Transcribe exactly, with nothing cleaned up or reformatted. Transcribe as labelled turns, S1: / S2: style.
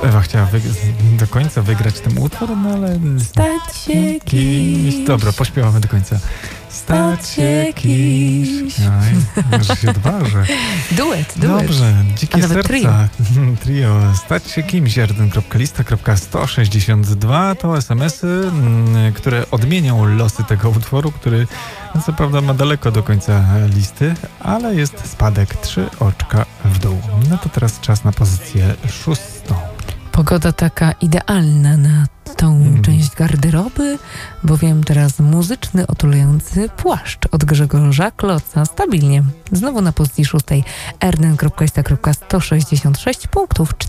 S1: Ewa chciała wyg- do końca wygrać ten utwór, no ale...
S2: Stać się kimś.
S1: Dobra, pośpiewamy do końca. Stać się kimś. Aj, może się odważę.
S2: Duet, duet.
S1: Dobrze, dzikie
S2: A nawet
S1: serca. Trio. trio. Stać się kimś. r jeden kropka lista kropka sto sześćdziesiąt dwa to es em esy, mm, które odmienią losy tego utworu, który no, co prawda ma daleko do końca listy, ale jest spadek trzy oczka w dół. No to teraz czas na pozycję szóstą.
S2: Pogoda taka idealna na tą mm. część garderoby, bowiem teraz muzyczny, otulający płaszcz od Grzegorza Kloca. Stabilnie. Znowu na pozycji szóstej. r jeden kropka lista kropka sto sześćdziesiąt sześć punktów.